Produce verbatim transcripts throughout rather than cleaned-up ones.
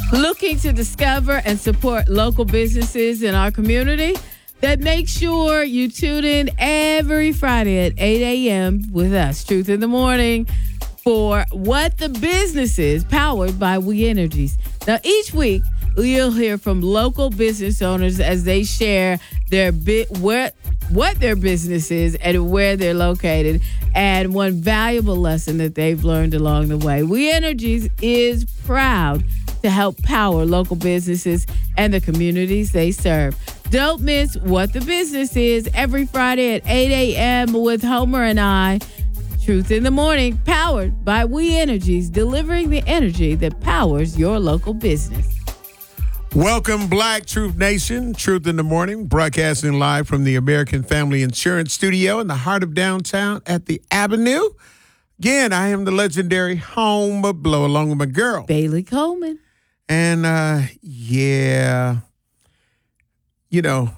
Looking to discover and support local businesses in our community? Then make sure you tune in every Friday at eight a.m. with us, Truth in the Morning, for What the Business Is, powered by We Energies. Now, each week, you'll hear from local business owners as they share their bit what what their business is and where they're located, and one valuable lesson that they've learned along the way. We Energies is proud to help power local businesses and the communities they serve. Don't miss What the Business Is every Friday at eight a.m. with Homer and I. Truth in the Morning, powered by We Energies, delivering the energy that powers your local business. Welcome, Black Truth Nation. Truth in the Morning, broadcasting live from the American Family Insurance Studio in the heart of downtown at the Avenue. Again, I am the legendary Homer Blow, along with my girl, Bailey Coleman. And, uh, yeah, you know,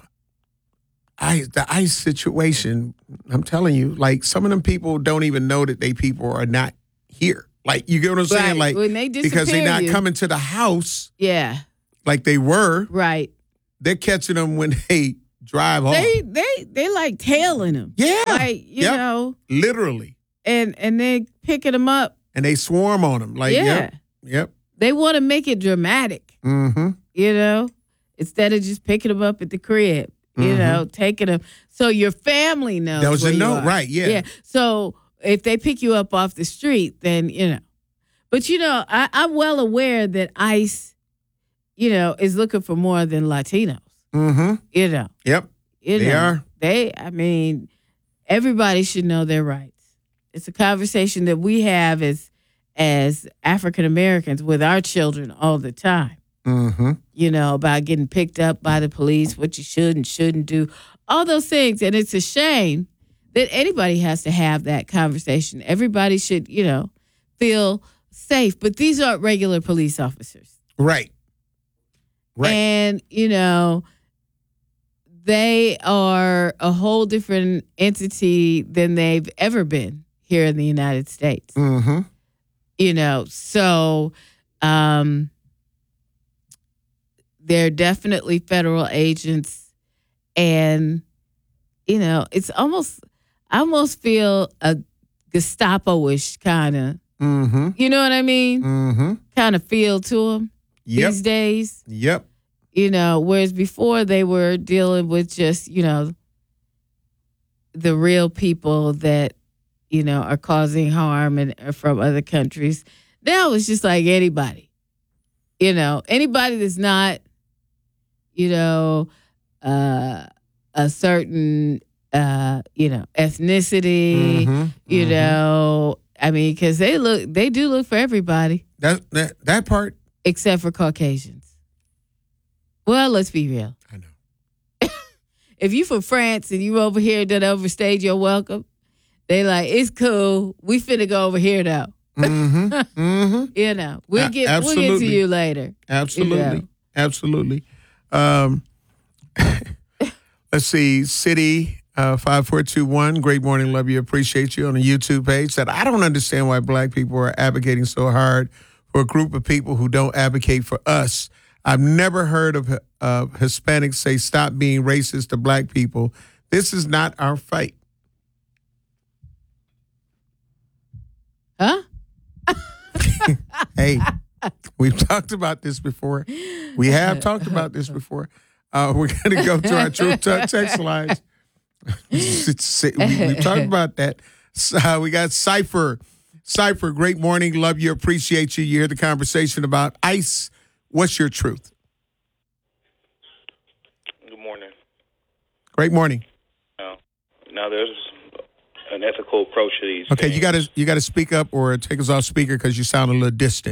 I, the ICE situation, I'm telling you, like, some of them people don't even know that they people are not here. Like, you get what I'm saying? Right. Like, when they because they're not you. coming to the house. Yeah. Like they were. Right. They're catching them when they drive home. They they they like tailing them. Yeah. Like, you yep. know. Literally. And and they picking them up. And they swarm on them. Like, yeah. Yep. Yep. They want to make it dramatic. Mm-hmm. You know, instead of just picking them up at the crib, you mm-hmm. know, taking them. So your family knows. That was where a you note, are. right? Yeah. Yeah. So if they pick you up off the street, then, you know. But, you know, I, I'm well aware that ICE, you know, is looking for more than Latinos. Mm-hmm. You know. Yep. You they know, are. They, I mean, everybody should know their rights. It's a conversation that we have as as African Americans with our children all the time. Mm-hmm. You know, about getting picked up by the police, what you should and shouldn't do, all those things. And it's a shame that anybody has to have that conversation. Everybody should, you know, feel safe. But these aren't regular police officers. Right. Right. And, you know, they are a whole different entity than they've ever been here in the United States. Mm-hmm. You know, so um, they're definitely federal agents. And, you know, it's almost, I almost feel a Gestapo-ish kind of, mm-hmm. you know what I mean? Mm-hmm. Kind of feel to them yep. these days. Yep. You know, whereas before they were dealing with just, you know, the real people that, you know, are causing harm and are from other countries. Now it's just like anybody, you know, anybody that's not, you know, uh, a certain, uh, you know, ethnicity, mm-hmm. you mm-hmm. know, I mean, because they look, they do look for everybody. That that that part. Except for Caucasians. Well, let's be real. I know. If you from France and you over here that overstayed your welcome, they like, it's cool. We finna go over here though. Mm-hmm. Mm-hmm. You know, we'll A- get we'll get to you later. Absolutely. You know. Absolutely. Um, let's see. City uh, five four two one. Great morning. Love you. Appreciate you on the YouTube page. Said, I don't understand why black people are advocating so hard for a group of people who don't advocate for us. I've never heard of uh, Hispanics say stop being racist to black people. This is not our fight. Huh? Hey, we've talked about this before. We have talked about this before. Uh, we're going to go to our Truth Talk text lines. we, we've talked about that. Uh, we got Cypher. Cypher, great morning. Love you. Appreciate you. You hear the conversation about ICE. What's your truth? Good morning. Great morning. Now, now there's an ethical approach to these. Okay, things. you got to you got to speak up or take us off speaker because you sound a little distant.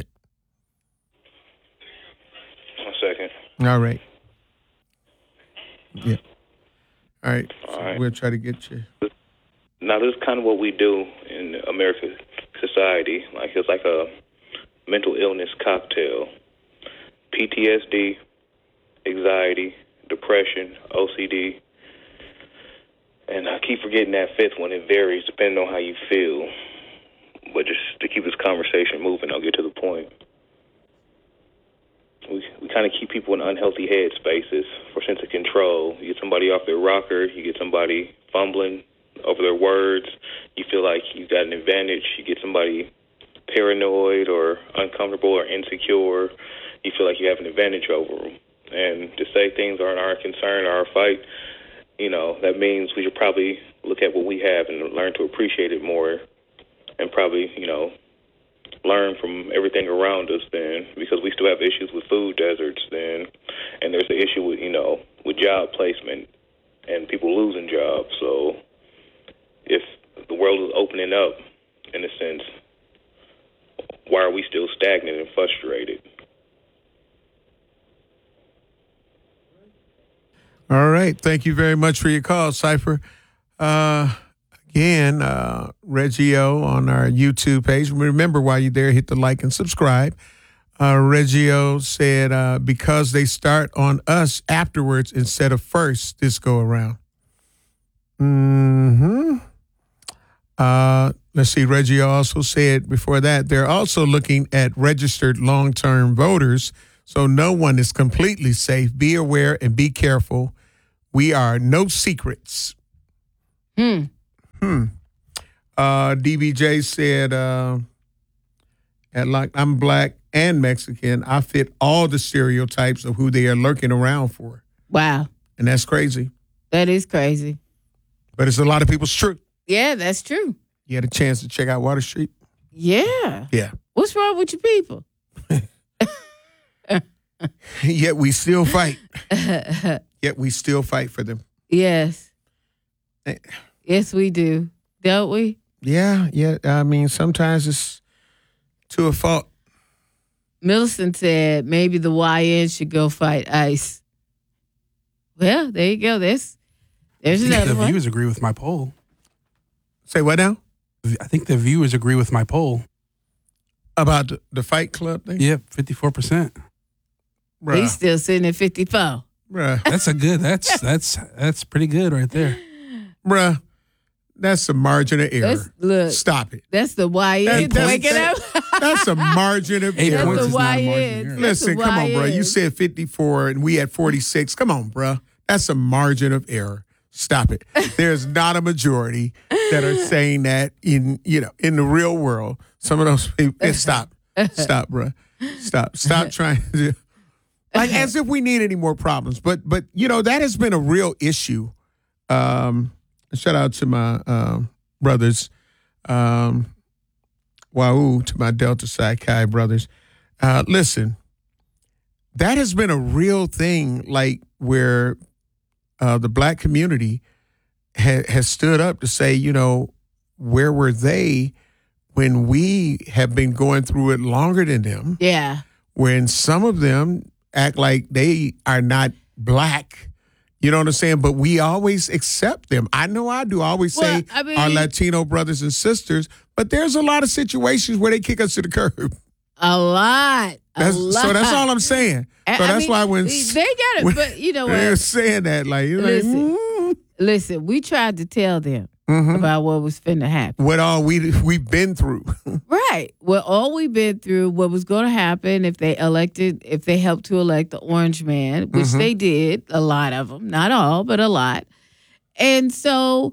One second. All right. Yeah. All right. All so right. We'll try to get you. Now, this is kind of what we do in American society. Like it's like a mental illness cocktail. P T S D, anxiety, depression, O C D. And I keep forgetting that fifth one. It varies depending on how you feel. But just to keep this conversation moving, I'll get to the point. We kind of keep people in unhealthy head spaces for sense of control. You get somebody off their rocker, you get somebody fumbling over their words, you feel like you've got an advantage. You get somebody paranoid or uncomfortable or insecure, you feel like you have an advantage over them. And to say things aren't our concern or our fight, you know, that means we should probably look at what we have and learn to appreciate it more, and probably, you know, learn from everything around us then, because we still have issues with food deserts then, and there's the issue with, you know, with job placement and people losing jobs. So if the world is opening up, in a sense, why are we still stagnant and frustrated? All right. Thank you very much for your call, Cypher. Uh, again, uh, Reggio on our YouTube page. Remember, while you're there, hit the like and subscribe. Uh, Reggio said, uh, because they start on us afterwards instead of first this go around. Mm-hmm. Uh, let's see. Reggio also said before that, they're also looking at registered long-term voters, so no one is completely safe. Be aware and be careful. We are no secrets. Hmm. Hmm. Uh, D B J said, uh, at like I'm black and Mexican. I fit all the stereotypes of who they are lurking around for. Wow. And that's crazy. That is crazy. But it's a lot of people's truth. Yeah, that's true. You had a chance to check out Water Street? Yeah. Yeah. What's wrong with your people? Yet we still fight. Yet we still fight for them. Yes. Yes, we do. Don't we? Yeah, yeah. I mean, sometimes it's to a fault. Millicent said maybe the Y N should go fight ICE. Well, there you go. There's, there's I think another the one. viewers agree with my poll. Say what now? I think the viewers agree with my poll. About the, the Fight Club thing? Yep, fifty-four percent. Bruh. He's still sitting at fifty-four. Bruh. That's a good. That's that's that's pretty good right there. Bruh. That's a margin of error. That's, look, Stop it. that's the Y N That- that's- waking up. That's a margin of Eight error. points That's is the not a margin of Y error. N. Listen, come on, bro. You said fifty-four and we at forty-six. Come on, bro. That's a margin of error. Stop it. There's not a majority that are saying that in, you know, in the real world. Some of those people, stop. Stop, bro. Stop. Stop trying to do, like as if we need any more problems. But, but you know, that has been a real issue. Um, shout out to my um, brothers. Um, Wahoo, to my Delta Psi Chi brothers. Uh, listen, that has been a real thing, like where uh, the black community ha- has stood up to say, you know, where were they when we have been going through it longer than them? Yeah. When some of them act like they are not black. You know what I'm saying? But we always accept them. I know I do. I always Well, say I mean- our Latino brothers and sisters, but there's a lot of situations where they kick us to the curb. A lot. A That's, lot. so that's all I'm saying. I- So I that's mean, why when they got it, when but you know they're what? saying that, like, you're like Listen. mm, Listen, we tried to tell them mhm. about what was finna happen. what all we we've been through. Right. Well, all we've been through, what was going to happen if they elected, if they helped to elect the orange man, which Mhm. they did, a lot of them, not all, but a lot. And so,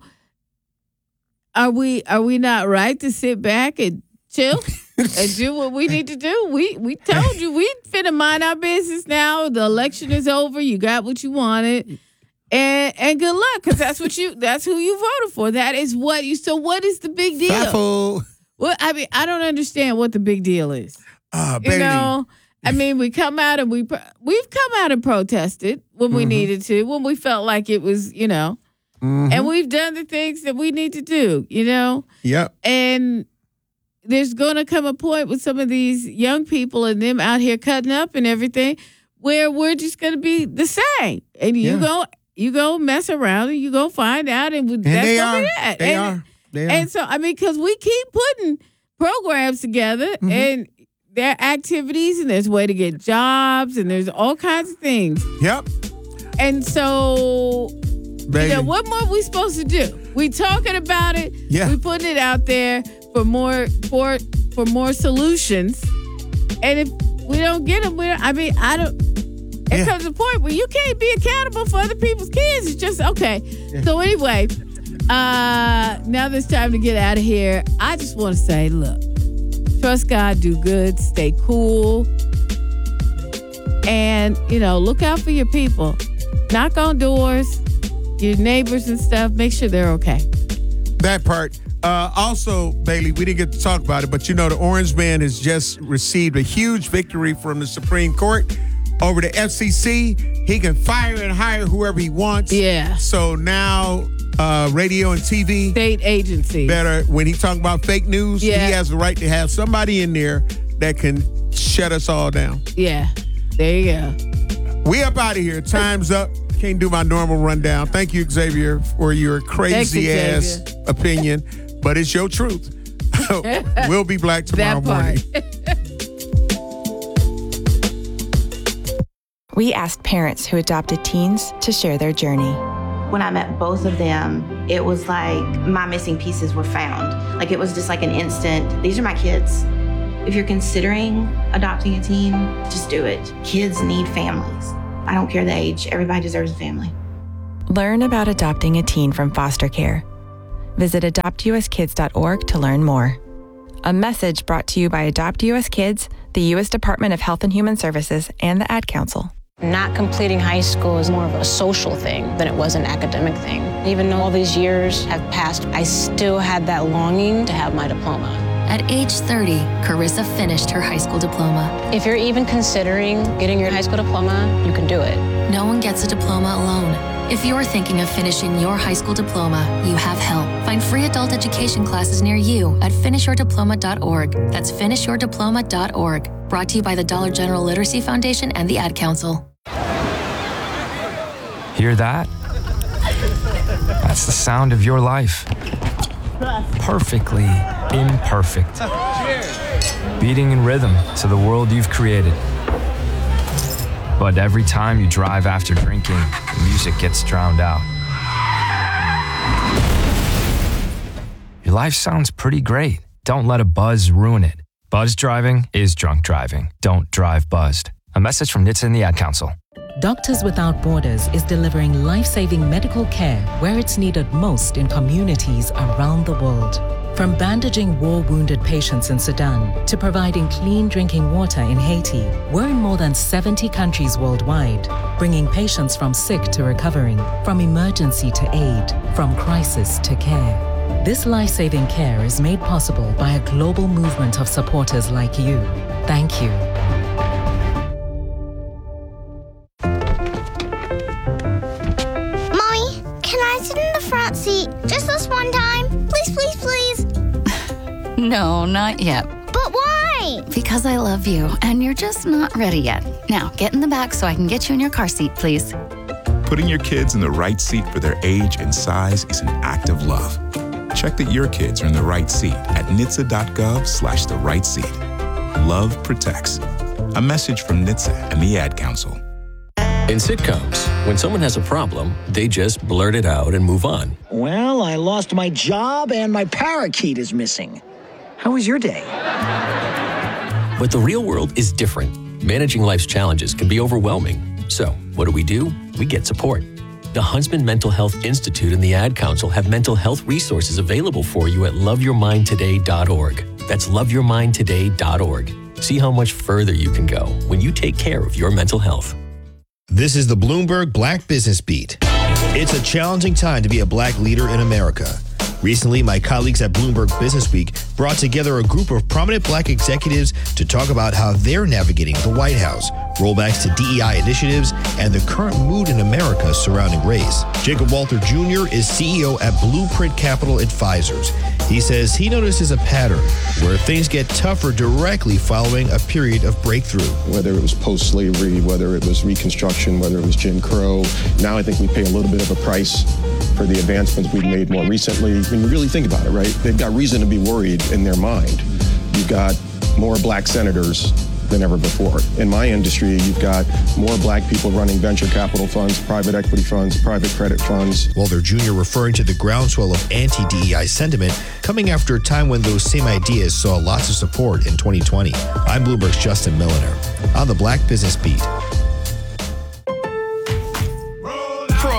are we are we not right to sit back and chill and do what we need to do? We we told you we finna mind our business now. The election is over. You got what you wanted. And and good luck, because that's what you that's who you voted for. That is what you so what is the big deal? Baffle. Well, I mean, I don't understand what the big deal is. Ah, You Bailey. know, I mean, we come out and we pro- we've come out and protested when we Mhm. needed to, when we felt like it was, you know, Mhm. and we've done the things that we need to do, you know. Yep. And there's going to come a point with some of these young people and them out here cutting up and everything, where we're just going to be the same, and you Yeah. go you go mess around and you go find out, and, And that's they gonna are. be that. They and, are. They are. And so, I mean, because we keep putting programs together Mm-hmm. and there are activities and there's a way to get jobs and there's all kinds of things. Yep. And so, Baby. you know, what more are we supposed to do? We talking about it. Yeah. We putting it out there for more for for more solutions. And if we don't get them, we don't, I mean, I don't. There Yeah. comes a point where you can't be accountable for other people's kids. It's just, okay. Yeah. So anyway, uh, now that it's time to get out of here, I just want to say, look, trust God, do good, stay cool. And, you know, look out for your people. Knock on doors, your neighbors and stuff. Make sure they're okay. That part. Uh, also, Bailey, we didn't get to talk about it, but you know, the Orange Man has just received a huge victory from the Supreme Court over the F C C. He can fire and hire whoever he wants. Yeah. So now uh, radio and T V. State agencies. Better, when he talking about fake news, yeah. he has the right to have somebody in there that can shut us all down. Yeah. There you go. We up out of here. Time's up. Can't do my normal rundown. Thank you, Xavier, for your crazy Thanks, ass opinion, but it's your truth. We'll be black tomorrow morning. We asked parents who adopted teens to share their journey. When I met both of them, it was like my missing pieces were found. Like it was just like an instant, these are my kids. If you're considering adopting a teen, just do it. Kids need families. I don't care the age, everybody deserves a family. Learn about adopting a teen from foster care. Visit adopt u s kids dot org to learn more. A message brought to you by Adopt U S Kids, the U S Department of Health and Human Services, and the Ad Council. Not completing high school is more of a social thing than it was an academic thing. Even though all these years have passed, I still had that longing to have my diploma. At age thirty, Carissa finished her high school diploma. If you're even considering getting your high school diploma, you can do it. No one gets a diploma alone. If you're thinking of finishing your high school diploma, you have help. Find free adult education classes near you at finish your diploma dot org. That's finish your diploma dot org. Brought to you by the Dollar General Literacy Foundation and the Ad Council. Hear that? That's the sound of your life. Perfectly imperfect. Beating in rhythm to the world you've created. But every time you drive after drinking, the music gets drowned out. Your life sounds pretty great. Don't let a buzz ruin it. Buzz driving is drunk driving. Don't drive buzzed. A message from N H T S A and the Ad Council. Doctors Without Borders is delivering life-saving medical care where it's needed most in communities around the world. From bandaging war-wounded patients in Sudan to providing clean drinking water in Haiti, we're in more than seventy countries worldwide, bringing patients from sick to recovering, from emergency to aid, from crisis to care. This life-saving care is made possible by a global movement of supporters like you. Thank you. Mommy, can I sit in the front seat just this one time? Please, please, please. No, not yet. But why? Because I love you, and you're just not ready yet. Now, get in the back so I can get you in your car seat, please. Putting your kids in the right seat for their age and size is an act of love. Check that your kids are in the right seat at N H T S A dot gov slash the right seat. Love protects. A message from N H T S A and the Ad Council. In sitcoms, when someone has a problem, they just blurt it out and move on. Well, I lost my job and my parakeet is missing. How was your day? But the real world is different. Managing life's challenges can be overwhelming. So, what do we do? We get support. The Huntsman Mental Health Institute and the Ad Council have mental health resources available for you at love your mind today dot org. That's love your mind today dot org. See how much further you can go when you take care of your mental health. This is the Bloomberg Black Business Beat. It's a challenging time to be a black leader in America. Recently, my colleagues at Bloomberg Business Week brought together a group of prominent black executives to talk about how they're navigating the White House, rollbacks to D E I initiatives, and the current mood in America surrounding race. Jacob Walter Junior is C E O at Blueprint Capital Advisors. He says he notices a pattern where things get tougher directly following a period of breakthrough. Whether it was post-slavery, whether it was Reconstruction, whether it was Jim Crow, now I think we pay a little bit of a price for the advancements we've made more recently. When you really think about it, right? They've got reason to be worried in their mind. You've got more black senators than ever before. In my industry, you've got more black people running venture capital funds, private equity funds, private credit funds. Walter Junior referring to the groundswell of anti-D E I sentiment coming after a time when those same ideas saw lots of support in twenty twenty. I'm Bloomberg's Justin Milliner on the Black Business Beat.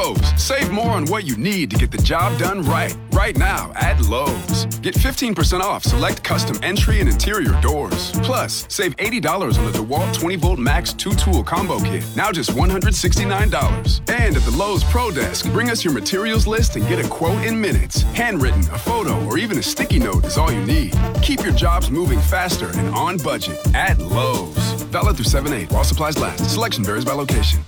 Lowe's, save more on what you need to get the job done right. Right now at Lowe's. Get fifteen percent off select custom entry and interior doors. Plus, save eighty dollars on the DeWalt twenty volt Max two tool combo kit. Now just one hundred sixty-nine dollars. And at the Lowe's Pro Desk, bring us your materials list and get a quote in minutes. Handwritten, a photo, or even a sticky note is all you need. Keep your jobs moving faster and on budget at Lowe's. Valid through seven eight while supplies last. Selection varies by location.